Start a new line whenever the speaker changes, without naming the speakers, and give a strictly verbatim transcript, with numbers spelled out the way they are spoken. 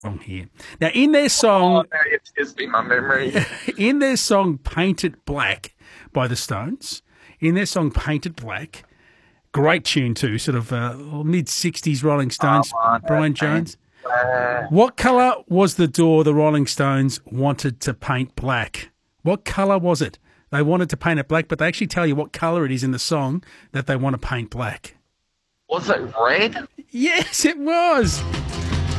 wrong here. Now, in their song,
Oh, now you're testing my memory.
in their song "Paint It Black" by the Stones, in their song "Paint It Black," great tune too, sort of uh, mid sixties Rolling Stones,
Oh, man,
Brian
that
Jones.
Uh,
What colour was the door the Rolling Stones wanted to paint black? What colour was it? They wanted to paint it black, but they actually tell you what colour it is in the song that they want to paint black.
was it red?
Yes, it was.